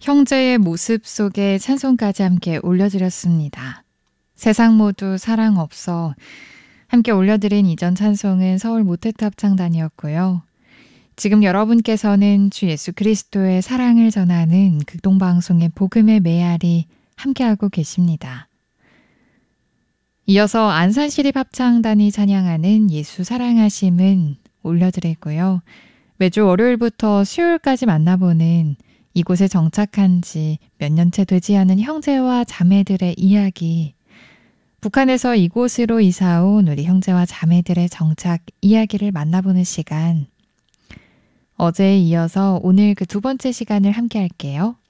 형제의 모습 속에 찬송까지 함께 올려드렸습니다. 세상 모두 사랑 없어 함께 올려드린 이전 찬송은 서울 모태트 합창단이었고요. 지금 여러분께서는 주 예수 그리스도의 사랑을 전하는 극동방송의 복음의 메아리 함께하고 계십니다. 이어서 안산시립합창단이 찬양하는 예수 사랑하심은 올려드리고요. 매주 월요일부터 수요일까지 만나보는 이곳에 정착한 지 몇 년째 되지 않은 형제와 자매들의 이야기, 북한에서 이곳으로 이사온 우리 형제와 자매들의 정착 이야기를 만나보는 시간, 어제에 이어서 오늘 그 두 번째 시간을 함께 할게요.